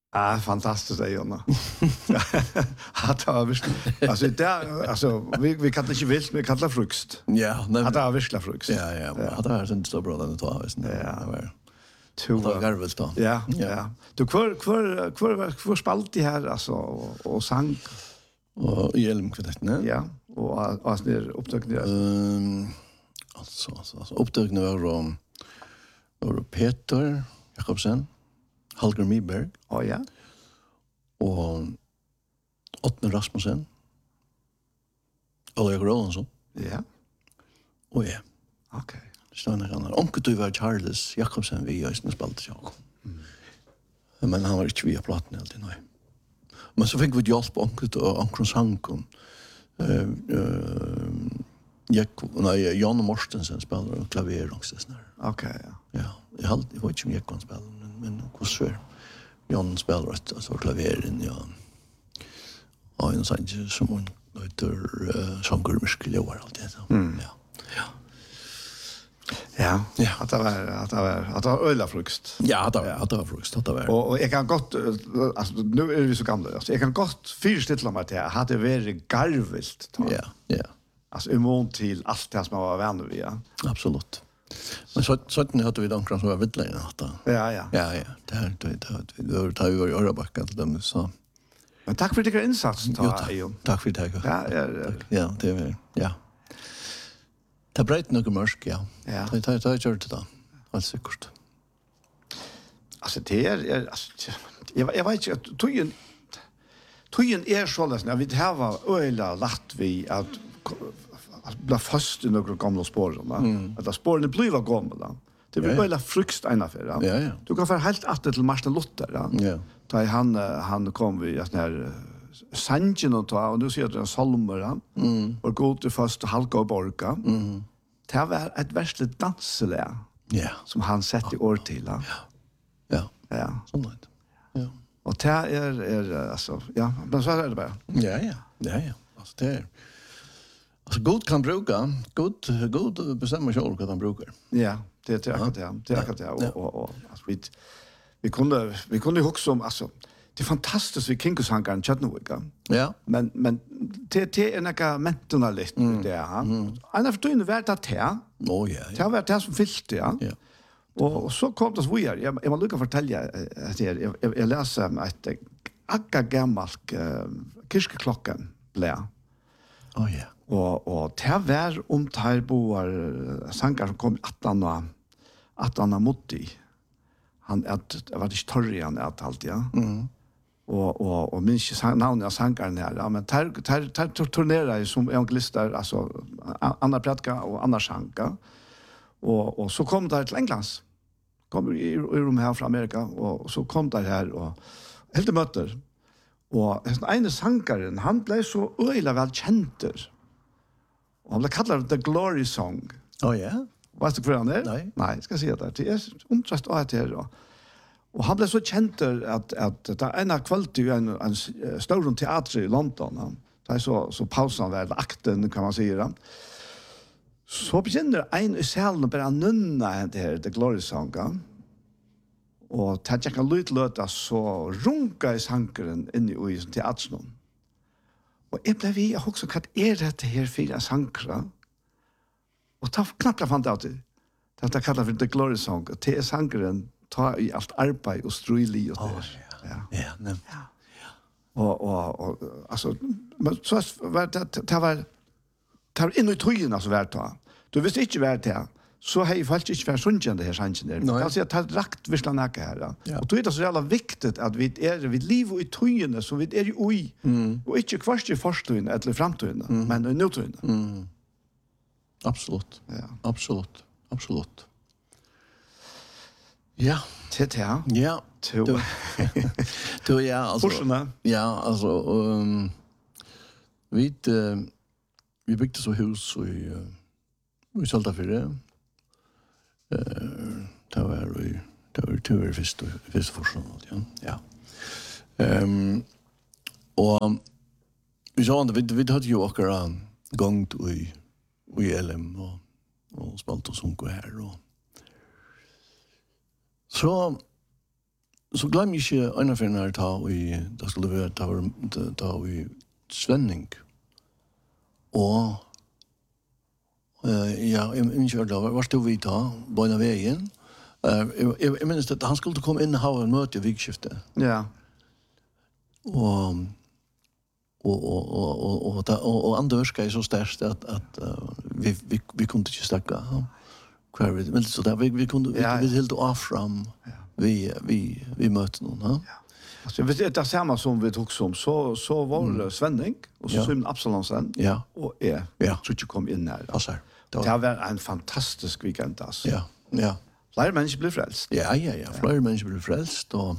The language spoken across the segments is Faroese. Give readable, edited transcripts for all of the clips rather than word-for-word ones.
Fantastiskt är Jonna. Att ha visst. Alltså där vi kan inte vilt, vi kallar frukt. Ja, nej. Att ha visst frukt. Ja. Att det är sånt så bra den tar visst. Ja. Det garvas då. Ja. Du kvar spalt det här alltså och sang och hjälm kvitt, ne? Ja. Och alltså det upptäckte alltså upptäckte var Peter Jakobsen, Hallgrim Miberg. Ja. Och Ottne Rasmussen. Oleg Rolanson. Ja. Och ja. Okej. Så när han onkel du var Charles Jakobsen vi just nu spalt jag. Men han var inte via platten helt nej. Men så fick vi hjälp på onkel och onkel Sankon. Jan Mortensen spelar klaver också snär. Okej, ja. Jag vet inte om jag kan spela men hur svär. Jan spelar alltså klaveren ja. Och en sån som hon heter sångermuskel och allt det så. Ja. Ja, att det var öla frukt. Ja, det var frukt, det var. Och jag kan gott alltså nu är vi så gamla alltså jag kan gott förställa mig att det hade varit garvilt. Ja. Alltså imot till allt det som var vänner vi. Ja. Absolut. Men så hade vi donkran som var vidlägen att. Ja. Det tar ju Örabacka till dem så. Men tack för din insats ta. Tack för det. Ja, det är ja. Det bröt något mörk, ja. Det har gjort det då. Allt säkert. Alltså det är alltså jag vet inte att tojen är så där vi har öla lagt vi att bli fast i några gamla spår att spåren blir gamla. Det blir öla frukt ena för det. Ja. Du kan få helt att till Martin Luther, ja. Då han kom vi att när Sanjen och nu ser du en salmer och gå till fast halka och borka. Det var ett värstligt danslä. Ja, som han sett i år till. Ja. Sånt. Ja. Och det är alltså ja, men så är det bara. Ja. Alltså det är alltså god kan bruka, god bestämmer själv vad han brukar. Ja, det är akkurat det. Och alltså vi kunde också om alltså det är fantastiskt vi Kinkosankaren Chattanooga. Ja. Men det är några mentona lite det här. Annars för du värt att ta. Det har varit det som fyllt ja. Och så kom det så vidare. Jag vill lucka fortälja att jag läser ett akka gammalt kirkeklockan blä. Och det var om Tarboar sankar som kom att han motti. Han var det torrian att allt ja. Och minns namnet av sankaren här. Ja, men tar turnerar som evangelister alltså Anna Pratka och Anna Sanka. Och så kom det till Englands. Kommer i rum här från Amerika och så kom det här och helt möter. Och en sankaren han blev så öjla väl känd. Och han blev kallad The Glory Song. Ja. Vad ska han där? Nej, ska se det. Det är intressant att det då. Och han blev så känd att det ena kvällen i en stor teater i London. Det är så pausen väl akten kan man säga. Så begynner en i salen bara nunna det The Glory Song. Och det jag kan löta så runka i sankeren inne i teatern. Och jag blev vi också vad är det här för en sankra? Och ta knappt fann det ut. Det kallar för The Glory Song. Det är sankeren ta i allt arbete och ströjlig och det. Ja. Och alltså men så var det var inne i tojen så värt ta. Du visste inte värt det. Så har ju faktiskt inte varit sjunjande här sanchen där. Alltså jag tar rakt visla näka här. Och då är det så jävla viktigt att vi lever i tojen så vi är ju i och inte kvart i förstuen eller framtiden men i nutiden. Absolut. Ja. Absolut. Ja, det här. Ja. Du ja, alltså. Forsarna. Ja, alltså vi byggde så hus och vi sålde för det. Det var först forsarna, ja. Och vi sa att vi hade ju åka gångt i LM och spalt och sunko här och så så glöm inte en av när det skulle vara ta vi svenning. Och ja, jag körde var stod vi ta på den vägen. Jag minns att han skulle komma in och ha en möte vid skiftet. Ja. Och Anders ska ju så starkt att vi kunde inte stacka. Kvar vi men så där vi kunde vi helt av fram. Vi mötte någon, ja. Alltså vet det är samma som vi tog som så var Svenning och så som Absalonsen. Ja. Och tror inte kom in där. Alltså. Det var en fantastisk weekend alltså. Ja. Ja. Flera människor blev frälst. Ja. Flera människor blev frälst och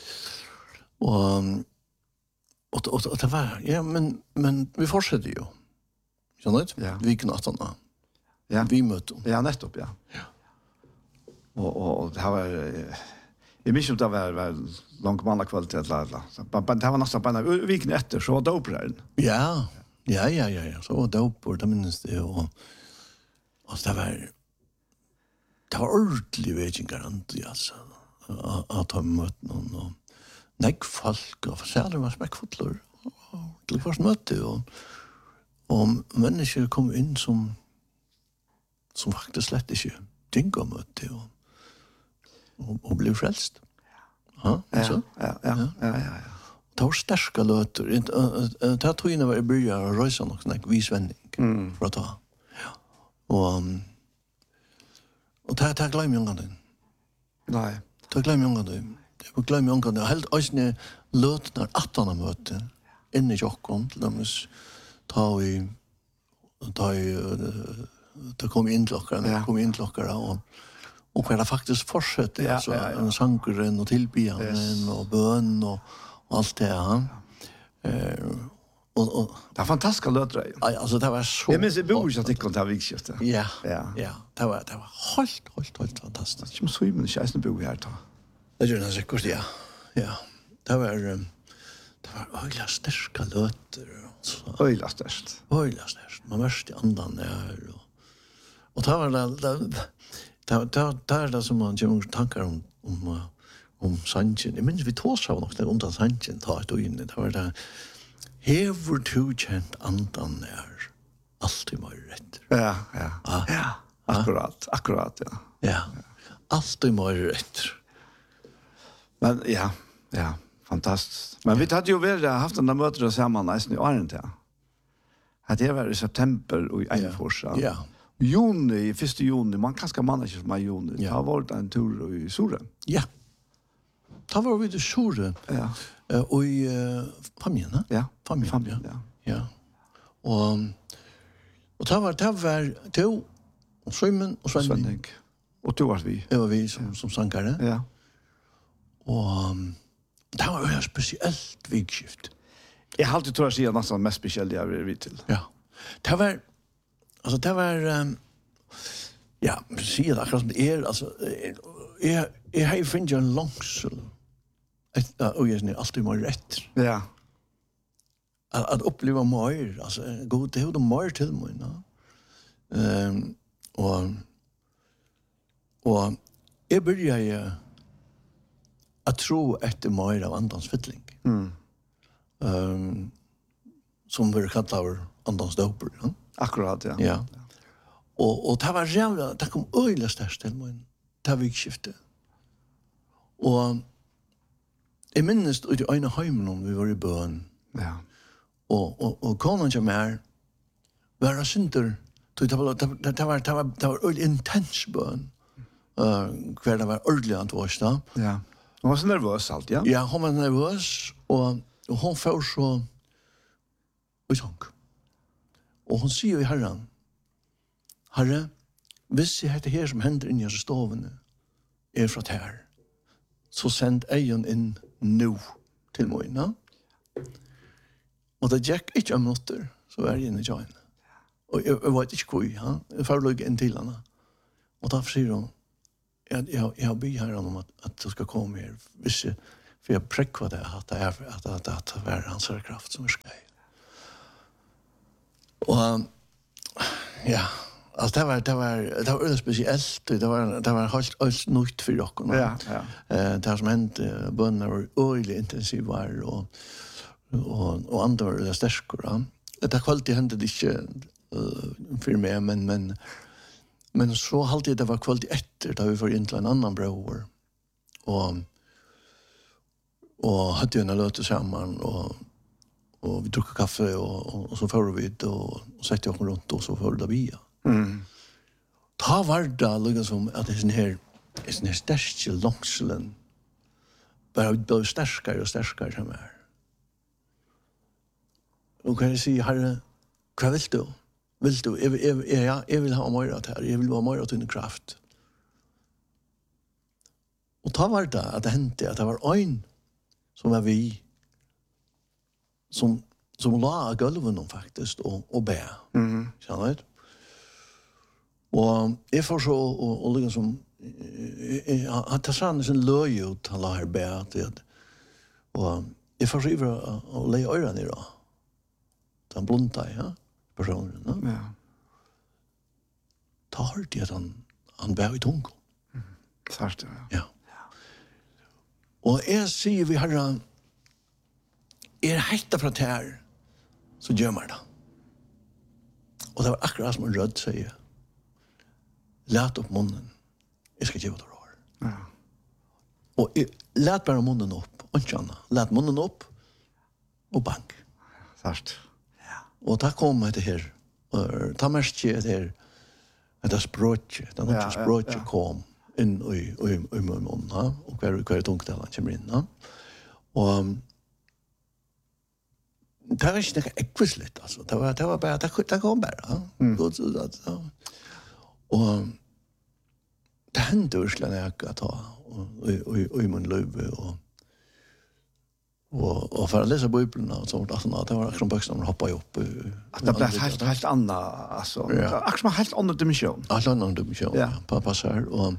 det var ja men vi fortsätter ju. Så något? Ja. Vi knattarna. Ja. Vi mötte. Ja, nettopp, ja. Och det här var jag minns inte det var långt manna kvalitet eller men det var nästan bara veckan efter så var dopen. Ja. Så var dopen det minns det och det var ordentlig vägingarant alltså att ha mött någon och näck folk och särskilt var smäckfullor till först möte och människor kom in som faktiskt slett inte tänker möte och blev frälst. Ja. Det var starka löter. Det här tog in när vi började rösa något sånt visvändning för att ta. Ja. Och det här glömmer jag inte. Nej. Det glömmer jag inte. Det glömmer jag inte. Helt ösne löt när 18 möte inne i Jokkon till dem det kom in klockar och kvar faktiskt fortsätter så en sångren och tillbedjan och bön och allt det här. Och det var fantastiska låtar. Alltså det var så. Jag minns det bor jag tycker det var viktigt. Ja. Det var helt fantastiskt. Som så men jag bo här då. Det gör det säkert ja. Ja. Det var öjla starka låtar så. Öjla starkt. Man måste andan där och det var det som man gör tankar om sanchen. Jag minns vi tog så något om den sanchen ta ett in det var det hever to chant andan där alltid var rätt. Ja. Akkurat ja. Ja. Alltid var rätt. Men ja, fantastiskt. Men vi hade ju väl haft den där mötet samman nästan i åren till. Det var i september och i Einforsa. Ja. Juni, 1 juni, man kanske mannar inte som juni. Det har varit en tur i Soren. Ja. Det var vi i Soren. Ja. Och i familjen. Ja. Familjen. Ja. Och det var to och Simon och Svenning. Och du var vi. Det var vi som sankare. Ja. Och det var ju speciellt vigskift. Jag har alltid tror jag säger nästan mest speciellt jag vill till. Ja. Det var ja, säger det akkurat som det är alltså jag har ju funnit en långsel. Och jag är alltid mer rätt. Ja. Att uppleva mer alltså god det hur de mer till mig och jag börjar ju att tro efter mer av andans fyllning. Som vi kallar andans doper. Ja? Akkurat, ja. Ja. Och det var jävla, det kom öjla störst till mig. Det var vikskifte. Och jag minns ut i ena heimen vi var i bön. Ja. Och konan som är var synder. Det var öjla intens bön. Kvar det var öjla antvarsta. Ja. Hon var så nervös allt, ja? Ja, hon var nervös och hon får så och sång. Och hon säger i Herren, Herre, hvis jeg heter her som hender inn i stoven fra her, så send egen inn nå til mig, ja? Og det gikk ikke om minutter, så var jeg inne i join. Og jeg vet ikke hvor, ja? Jeg får inn til henne. Og da sier hun, jeg har bytt her om at du skal komme her, hvis jeg, for jeg prekker det, at det er hans kraft som er skrevet. Og ja, Alltså det var speciellt. Det var helt nytt för oss. Ja. Det som hände bönnar var öjligt intensiva och andra var det stärskor. Det kvalitet hände det inte för mig, men så alltid det var kvalitet efter då vi får in till en annan bror. Och hade ju en löte samman och vi druckade kaffe och så får vi och sätter oss runt och så får det via. Ta var det liksom att det är sån här stärke långslen bara blir starkare och starkare som är. Och kan jag säga herre, vad vill du? Jag vill ha mer av det här. Jag vill ha mer av din kraft. Och ta var det att det hände att det var en som var vi som la gulven faktiskt och bä. Känner du? Och jag får så och liksom att ta sann sin löj ut han la här bä det. Och jag får så och lägga öronen i då. Den blunda, ja, personen, no? Ja. Tar det att han bär i tung. Sart, ja. Och jag säger vi har hetta från här så gör man det. Och det var akkurat som en röd säger. Lät upp munnen. Jag ska ge det rör. Ja. Och lät bara munnen upp. Och inte annat. Lät munnen upp och bank. Sart. Och där kom det här. Ta mest det här. Det språket. Det något språket kom in i munnen. Och kvar tungt det han kommer in. Och det var inte ekvisligt alltså. Det var bara det kom bara. Och det hände urslan jag att ta och i mun löv och för att läsa Bibeln och sånt att det var liksom böcker man hoppar upp. Att det blev helt annorlunda alltså. Akkurat en helt annan dimension. En annan dimension. Ja, passar och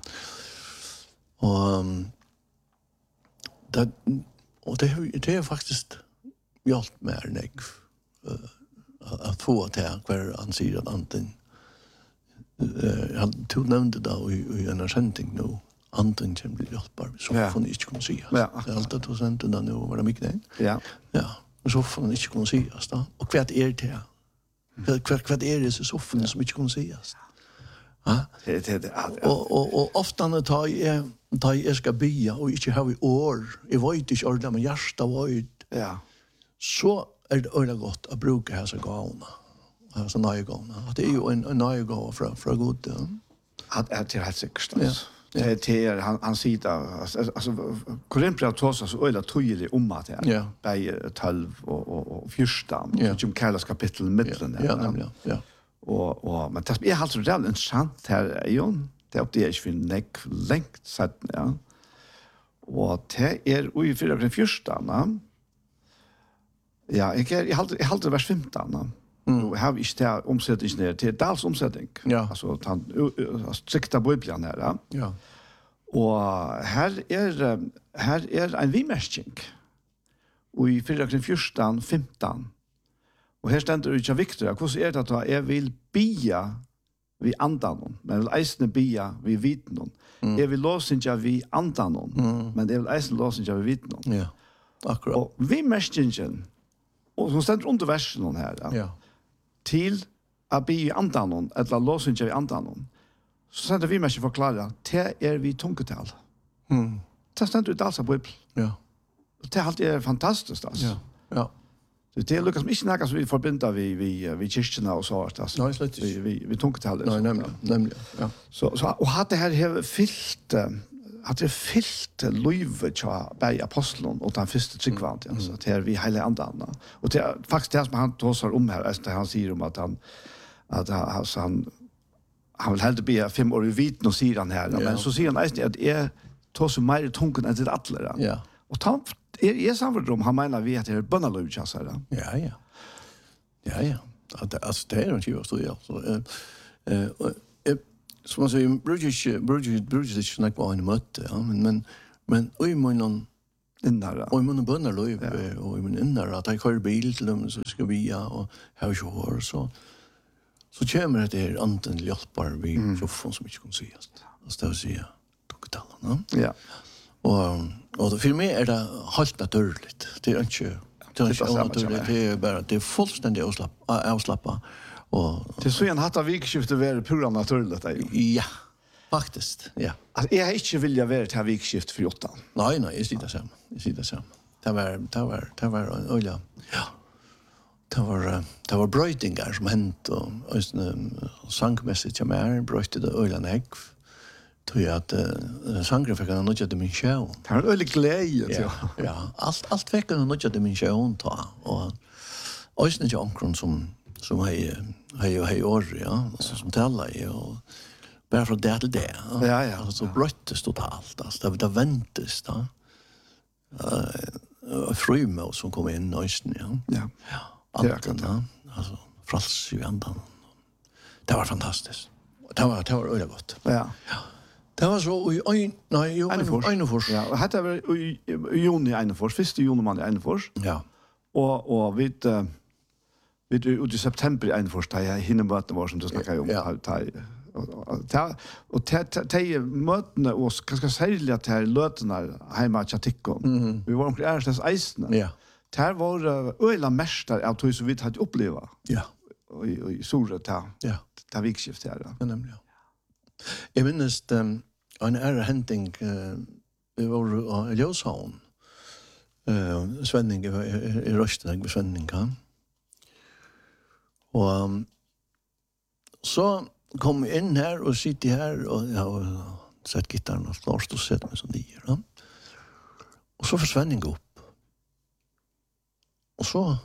det är faktiskt hjälpt mer än att få till hver han sier at anten han tog nevnte da i en erkjenting nå anten som blir hjelpbar så får han ikke kunne sies. Det er alltid 2% da nå var det mye den. Ja, så får han ikke kunne sies da. Og hva er det her? Hva er det soffen som ikke kunne sies? Og ofte når jeg skal bya og ikke ha i år, jeg vet ikke ordentlig, men hjertet vet, så det øyla godt å bruke hese gavene, hese nøye gavene. Det jo en nøye gave fra Gud. Det helt sikkert, altså. Han sier da, altså, Korinthbrevet tås så øyla tydelig at det er, bare 12 og 14, som kalles kapittel midtelen. Ja, nemlig, ja. Men det er helt reelt interessant her, Jon. Det er ikke for nekk lengt sett, ja. Og det er i 4.14, ja, jeg halte vers 15. Jeg har ikke det omsetningen her, det er Dals omsetning. Ja. Altså, strikta Bibelen her. Ja. Og her er en vimersking. Og i 4.14.15. Og her stender det ikke viktig. Hvordan er det at jeg vil bia vi andan, men jeg vil eisne bia vi viten. Jeg vil låsinja vi andan, men jeg vil eisne låsinja vi viten. Ja, akkurat. Og vimerskingen, og som stender under versen her, til å be i andanon, eller låsinja i andanon, så stender vi mest forklare, det vi tungetal. Det stender ut altså på Bibel. Ja. Det er alltid fantastisk, altså. Ja. Det er liksom ikke noe som vi forbinder vi kyrkjene og så, altså. Nei, slett ikke. Vi tungetal. Nei, nemlig, ja. Og at det her har fyllt, at det fyllt livet til bei apostelen og den første tryggvant, altså, til vi hele andan. Og det er faktisk det som han tåser om her, han sier om at han vil heldig be 5 år i viten og sier han her, men så sier han at jeg tåser mer tungen enn til atlere. Ja. Og jeg samfunnet om han mener vi at det er bønnaløy, kjasser. Ja. Altså, det er en kjiv å stå i, altså. Som man säger, brukar inte snacka på en möte, ja, men i munnen innara, och i munnen bönnar löv, och i munnen innara, att jag kör bil till dem så ska vi och ha kör så så kommer det här anden hjälpar vi tjoffen som inte kan sägas. Alltså det vill säga tukketallarna. Ja. Och för mig är det helt naturligt. Det är inte naturligt. Det är bara det är fullständigt avslappa. Och det är så en hatta vikskifte vara pura naturligt där. Ja. Faktiskt, ja. Alltså jag inte vill jag vara till vikskift för 8. Nej, jag sitter samma. Det var en öliga. Ja. Det var bröjtingar som hänt och sangmässigt som bröjte det öliga ägg. Tror jag att sangren fick en nödja dimension. Det var en ölig glädje. Ja. Allt fick en nödja dimension ta. Och ösnen till omkron som hej år, ja. Som talar och bara från det till det. Ja. Alltså så bröttes totalt. Alltså det väntes då. Frymå som kom in i ösnen, ja. Ja. Allt det, alltså frals i andan. Det var fantastiskt. Det var öde gott. Ja. Det var så i Einefors. Ja, och hade var i juni Einefors, 1. juni man i Einefors. Ja. Och vi ut i september i Einefors där jag hinner möten var som du snackade om. Ja. Och mötena oss ganska särskilt att här lötena hemma i Chatikon. Vi var omkring Ärstens eisene. Ja. Det var öjla mästare av tog som vi hade uppleva. Ja. I Sore ta vikskift här. Ja, nämligen. Jag minns en henting vi var i Ljóshavn. Svenning i rösten med Svenning kan. Och så kom in här och sitter här och jag har sett gitarren och slåst och sett mig som nier. Ja. Och så försvann Svenning upp. Och så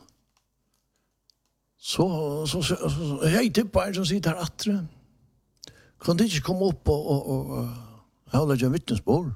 hej tippar som sitter här attre. Kan det inte komma upp och hålla jag vittnesbörd?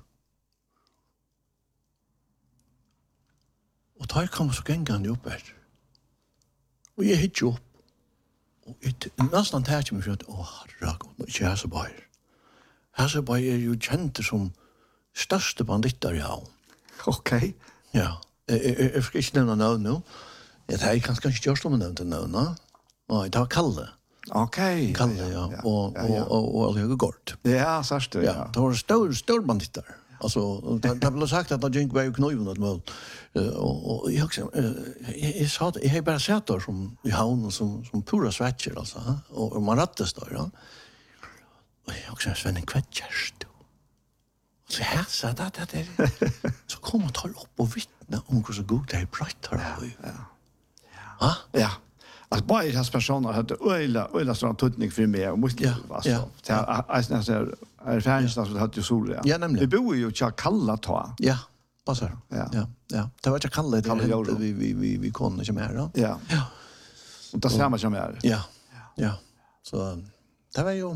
Och tar kom så gängande upp här. Och jag hittar upp. Och nästan tar mig för att herregud, inte här så bara. Här så bara är ju känt som största banditter jag har. Okej. Ja. Jag ska inte nämna någon nu. Det här är kanske inte just om jag nämnde någon. Nej, det var Kalle. Okej. Kalle, ja. Och Allega Gort. Ja, särskilt. Ja, det var stor banditter. Alltså, det blev sagt att det gick väg kniven åt mål. Och jag också, jag sa att jag bara sett där som i havn som pura svetcher, alltså. Och man rattes där, ja. Och jag också, Svenning, kvättjärst. Så här sa det. Så kom man ta upp och vittna om hur så god det är brett här. Ja. Ja. Alltså bara i hans personer hade öjla sån tutning för mig och måste alltså. Det är färdigt så hade ju sol. Ja, nämligen. Vi bor ju i Kalla ta. Ja, passar. Ja. Det var inte Kalle det vi kom inte mer då. Ja. Och det samma som är. Ja. Så det var ju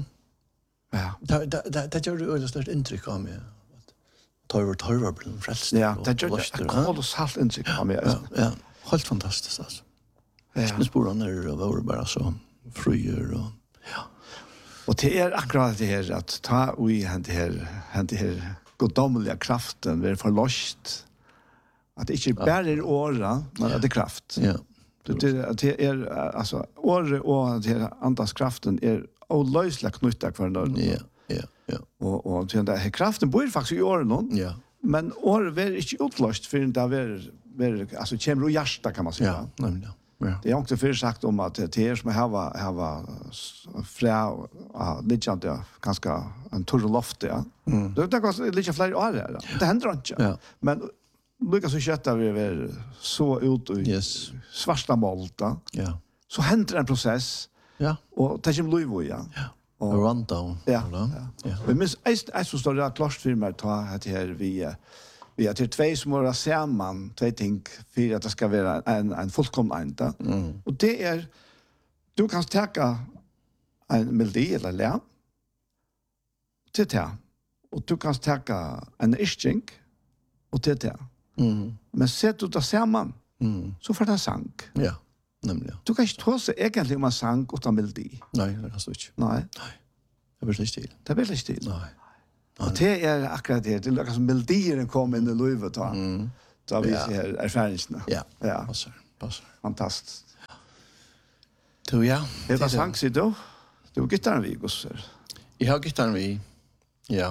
det gör det störst intryck av mig. Torvar blev frälst. Ja, det gör det kolossalt intryck av mig. Ja, helt fantastiskt alltså. Ja. Spåren var bara så fröjer och ja. Och det är akkurat det här att ta vi här godomliga kraften vi är förlost. Att det inte bara är åra, men att det är kraft. Ja. Det är alltså åre och det andas kraften är olösliga knytta kvar där. Ja. Och den där kraften bor faktiskt i åren. Ja. Men år är inte utlöst för det är alltså kommer och hjärta kan man säga. Ja, nämligen. Ja. Det är också för sagt om att det är som har frä ligger ganska en torr loft ja. Det går lite fler år där. Det händer inte. Ja. Men Lucas så köttar vi så ut i svarta molta. Ja. Så händer en process. Ja. Och det kommer Louis ja. Ja. Och rundown. Ja. Vi minns så står det klart för mig ta här vi har till två som var samman, två ting för att det ska vara en fullkomlig enda. Och det är du kan ta en melodi eller lär till det. Och du kan ta en ischink och till det. Men sätt du det samman så får det sang. Ja, nämligen. Du kan inte ta sig egentligen om en sang utan melodi. Nej, det kan du inte. Nej. Det blir inte stil. Det blir inte stil. Nej. Och det är akkurat det. Det är som melodier kommer in i livet då. Då vi ser erfarenheterna. Ja. Passar. Fantastiskt. Du ja. Det var sang sig då. Du har gitarren vi, Gusser. Jeg har gitarren vi, ja.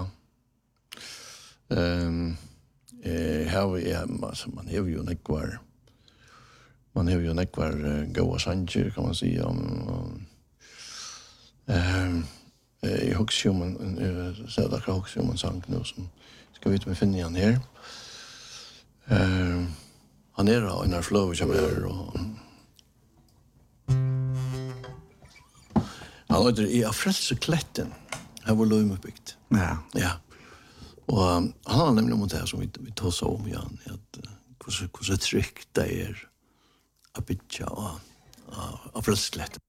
Her vi altså, man har jo nekvar gåa sanger, kan man si, jeg husker om en sang nu som skal vite om finne han her. Han av en flow som og han heter I Frelse Kletten. Her var Løym uppbyggt. Ja. Ja. Og han har nemlig om det her som vi tar så om igjen, at hvordan trykk det a bytja av Frelse Kletten.